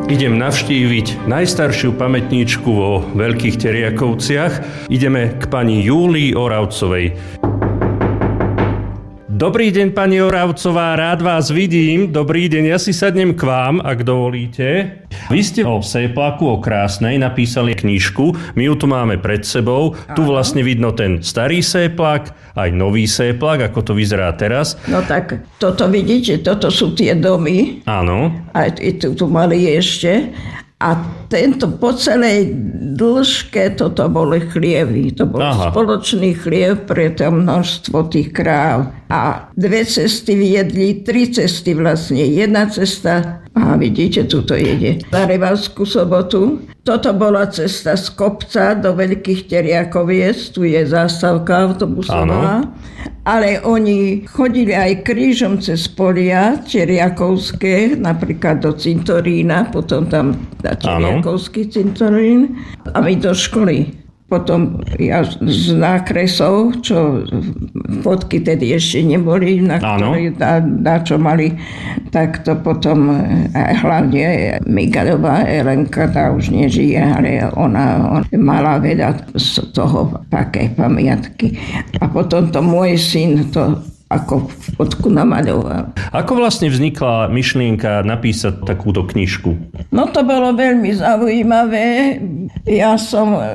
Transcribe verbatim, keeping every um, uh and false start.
idem navštíviť najstaršiu pamätníčku vo Veľkých Teriakovciach. Ideme k pani Júlii Oravcovej. Dobrý deň, pani Oravcová, rád vás vidím. Dobrý deň, ja si sadnem k vám, ak dovolíte. Vy ste o séplaku, o krásnej, napísali knižku. My ju tu máme pred sebou. Áno. Tu vlastne vidno ten starý séplak, aj nový séplak, ako to vyzerá teraz. No tak, toto vidíte, toto sú tie domy. Áno. Aj tu, tu mali ešte. A tento po celej dĺžke toto boli chlievy. To bol Aha. spoločný chliev pre to množstvo tých kráv. A dve cesty viedli, tri cesty vlastne. Jedna cesta, a vidíte, tuto jede na Revavskú Sobotu. Toto bola cesta z kopca do Veľkých Teriakoviec. Tu je zástavka autobusová. Áno. Ale oni chodili aj krížom cez polia Teriakovské, napríklad do cintorína, potom tam na Teriakovský cintorín a my do školy. Potom ja z nákresov, čo fotky tedy ešte neboli, na, ktorý, na, na čo mali, tak to potom hlavne Migalová Elenka, tá už nežije, ale ona, ona mala veľa z toho také pamiatky. A potom to môj syn to ako fotku namaľoval. Ako vlastne vznikla myšlienka napísať takúto knižku? No to bolo veľmi zaujímavé. Ja som